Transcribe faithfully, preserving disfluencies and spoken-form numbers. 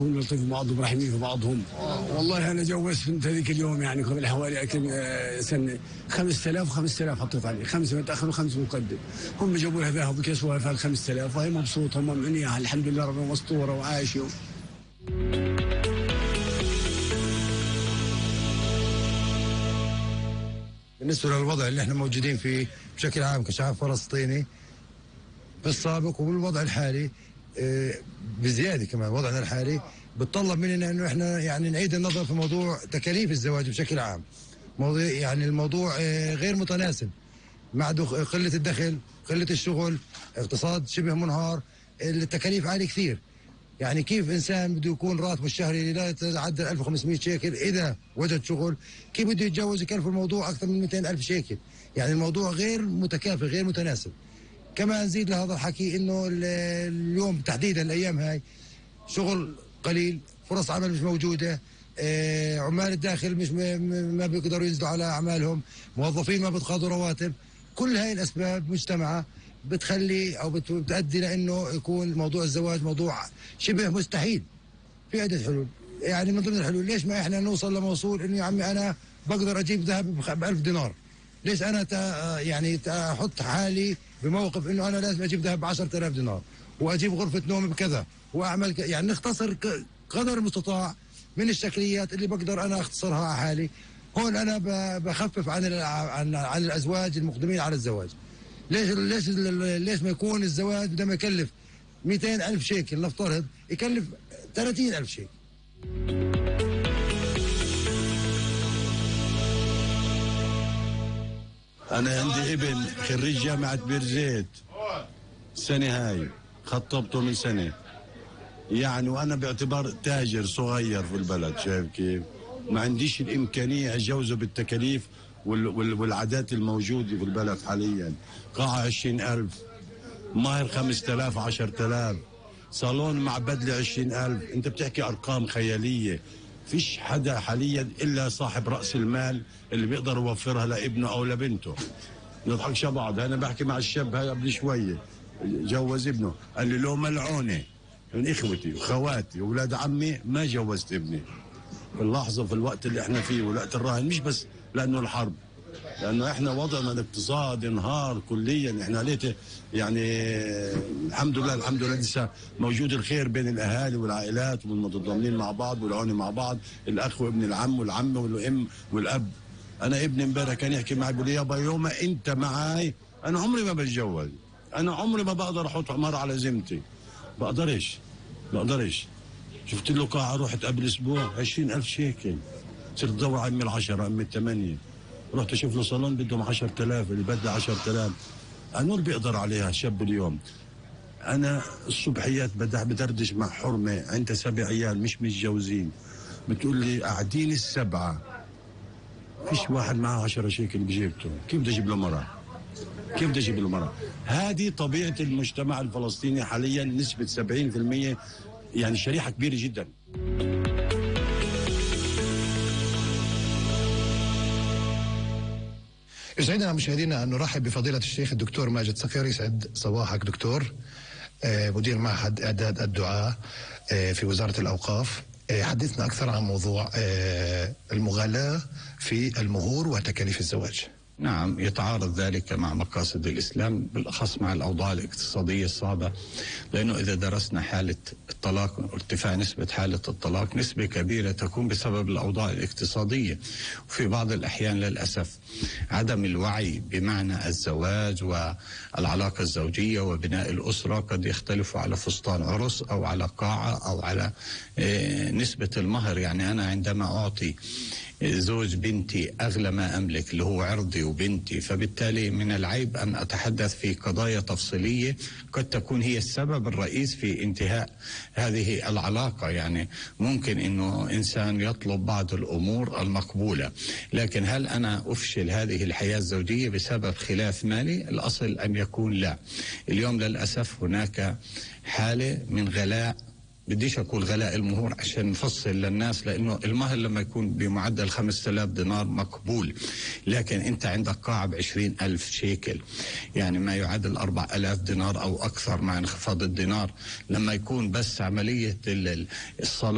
ونلطف بعضهم رحمين في بعضهم. والله انا جوزت بنت هذيك اليوم يعني قبل حوالي كم سنه خمسة آلاف وخمسة آلاف حطيت عليه، خمسه متاخر وخمسه مقدم. هم جابوا لها ذهب وكسوها في خمسة آلاف وهي مبسوطه وممنيه الحمد لله ربنا مستوره وعايشه. بالنسبه للوضع اللي احنا موجودين فيه بشكل عام كشعب فلسطيني بالسابق وبالوضع الحالي بزياده كمان، وضعنا الحالي بتطلب مننا انه احنا يعني نعيد النظر في موضوع تكاليف الزواج بشكل عام. موضوع يعني الموضوع غير متناسب مع قله الدخل، قله الشغل، اقتصاد شبه منهار، التكاليف عاليه كثير. يعني كيف انسان بده يكون راتبه الشهري لا يتعدى ألف وخمسمئة شيكل اذا وجد شغل، كيف بده يتجوز يكلف الموضوع اكثر من مئتين ألف شيكل؟ يعني الموضوع غير متكافئ غير متناسب. كمان نزيد لهذا الحكي انه اليوم تحديدا الايام هاي شغل قليل، فرص عمل مش موجوده، آه عمال الداخل مش ما بيقدروا ينزلوا على اعمالهم، موظفين ما بتقاضوا رواتب. كل هاي الاسباب مجتمعه بتخلي او بتؤدي لانه يكون موضوع الزواج موضوع شبه مستحيل. في عده حلول، يعني من ضمن الحلول ليش ما احنا نوصل لموصول انه يا عمي انا بقدر اجيب ذهب ب ألف دينار، ليش انا تا يعني تا احط حالي بموقف انه انا لازم اجيب ذهب ب عشرة آلاف دينار واجيب غرفه نوم بكذا واعمل ك... يعني نختصر قدر المستطاع من الشكليات اللي بقدر انا اختصرها على حالي. هون انا ب... بخفف عن ال... عن عن الازواج المقدمين على الزواج. ليش ليش ليش ما يكون الزواج بدل ما يكلف مئتين ألف شيكل نفترض يكلف ثلاثين ألف شيكل. أنا عندي ابن خريج جامعة بيرزيت السنة هاي، خطبته من سنة يعني، وأنا باعتبار تاجر صغير في البلد، شايف كيف؟ ما عنديش الإمكانية أجوزه بالتكاليف والعادات الموجودة في البلد حاليا. قاعة عشرين ألف، ماهر خمسة آلاف عشرة آلاف، صالون مع بدلة عشرين ألف. أنت بتحكي أرقام خيالية. فيش حدا حاليا إلا صاحب رأس المال اللي بيقدر يوفرها لابنه أو لبنته. نضحكش بعض. أنا بحكي مع الشاب هاي قبل شوية جوز ابنه، قال لي لو ملعونة من إخوتي وخواتي وولاد عمي ما جوزت ابني. في اللحظة في الوقت اللي احنا فيه ووقت الراهن، مش بس لأنه الحرب، لأنه احنا وضعنا الاقتصادي انهار كليا. احنا ليته يعني الحمد لله الحمد لله لسه موجود الخير بين الأهالي والعائلات والمتضامنين مع بعض والعون مع بعض، الأخ وابن العم والعمة والأم والأب. أنا ابني امبارح كان يحكي معي بيقول لي يابا يوم أنت معي أنا عمري ما بتجوز، أنا عمري ما بقدر أحط عمار على ذمتي، بقدرش بقدرش. شفت له قاعة رحت قبل أسبوع عشرين ألف شيكل، صرت دور على أمي العشرة أمي الثمانية، رحت أشوف له صالون بدهم عشرة آلاف، اللي بدها عشرة آلاف. أنور بيقدر عليها شاب اليوم. أنا الصبحيات بدح بدردش مع حرمة عندها سبع عيال مش متجوزين، بتقول لي قاعدين السبعة فيش واحد معه عشرة شيكل بجيبته، كيف بدي أجيب له مرة؟ كيف بدي أجيب له مرة؟ هذه طبيعة المجتمع الفلسطيني حاليا، نسبة سبعين بالمئة، يعني شريحة كبيرة جدا. يسعدنا مشاهدينا أن نرحب بفضيلة الشيخ الدكتور ماجد صقر. يسعد صباحك دكتور، مدير معهد إعداد الدعاة في وزارة الأوقاف. حدثنا أكثر عن موضوع المغالاة في المهور وتكاليف الزواج. نعم، يتعارض ذلك مع مقاصد الإسلام، بالأخص مع الأوضاع الاقتصادية الصعبة، لأنه إذا درسنا حالة الطلاق وارتفاع نسبة حالة الطلاق، نسبة كبيرة تكون بسبب الأوضاع الاقتصادية، وفي بعض الأحيان للأسف عدم الوعي بمعنى الزواج والعلاقة الزوجية وبناء الأسرة قد يختلف على فستان عرس أو على قاعة أو على نسبة المهر. يعني أنا عندما أعطي زوج بنتي أغلى ما أملك اللي هو عرضي وبنتي، فبالتالي من العيب أن أتحدث في قضايا تفصيلية قد تكون هي السبب الرئيس في انتهاء هذه العلاقة. يعني ممكن أنه إنسان يطلب بعض الأمور المقبولة، لكن هل أنا أفشل هذه الحياة الزوجية بسبب خلاف مالي؟ الأصل أن يكون لا. اليوم للأسف هناك حالة من غلاء، بديش أقول غلاء المهور عشان نفصل للناس، لأنه المهر لما يكون بمعدل خمسة آلاف دينار مقبول، لكن أنت عندك قاعة بعشرين ألف شيكل، يعني ما يعادل أربع ألاف دينار أو أكثر مع انخفاض الدينار. لما يكون بس عملية الصلاة